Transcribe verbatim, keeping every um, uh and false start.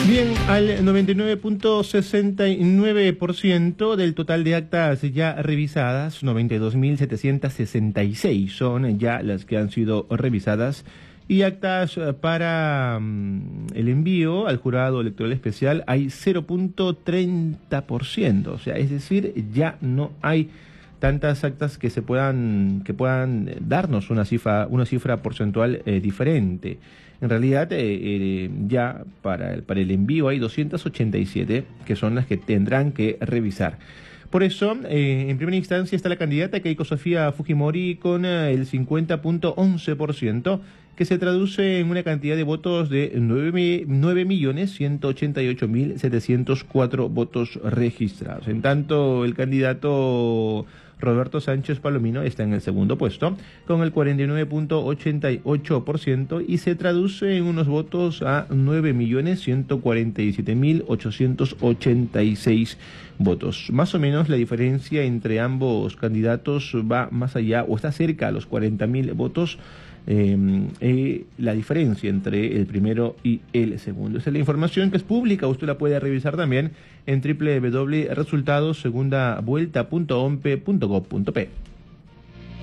Bien, al noventa y nueve punto sesenta y nueve por ciento del total de actas ya revisadas, noventa y dos mil setecientos sesenta y seis son ya las que han sido revisadas, y actas para um, el envío al jurado electoral especial hay cero punto treinta por ciento, o sea, es decir, ya no hay tantas actas que se puedan que puedan darnos una cifra una cifra porcentual eh, diferente. En realidad, eh, eh, ya para el, para el envío hay doscientas ochenta y siete que son las que tendrán que revisar. Por eso, eh, en primera instancia está la candidata Keiko Sofía Fujimori con eh, el cincuenta punto once por ciento, que se traduce en una cantidad de votos de nueve millones ciento ochenta y ocho mil setecientos cuatro votos registrados. En tanto, el candidato Roberto Sánchez Palomino está en el segundo puesto con el cuarenta y nueve punto ochenta y ocho por ciento y se traduce en unos votos a nueve millones ciento cuarenta y siete mil ochocientos ochenta y seis votos. Más o menos la diferencia entre ambos candidatos va más allá o está cerca a los cuarenta mil votos. Eh, eh, la diferencia entre el primero y el segundo. Esa es la información que es pública, usted la puede revisar también en doble u doble u doble u punto resultados segunda vuelta punto ompe punto gob punto pe.